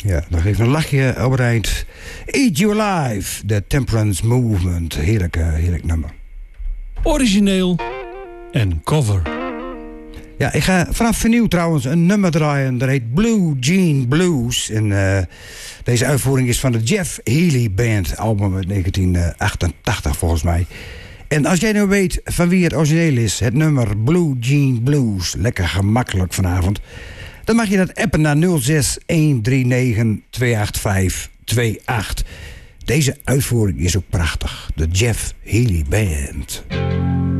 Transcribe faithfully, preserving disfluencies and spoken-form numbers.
Ja, nog even een lachje op het eind. Eat Your Life, The Temperance Movement. Heerlijk, uh, heerlijk nummer. Origineel en cover. Ja, ik ga vanaf vernieuw trouwens een nummer draaien. Dat heet Blue Jean Blues. En uh, deze uitvoering is van de Jeff Healey Band. Album uit negentien achtentachtig volgens mij. En als jij nou weet van wie het origineel is, het nummer Blue Jean Blues. Lekker gemakkelijk vanavond. Dan mag je dat appen naar nul zes een drie negen twee acht vijf twee acht. Deze uitvoering is ook prachtig. De Jeff Healey Band.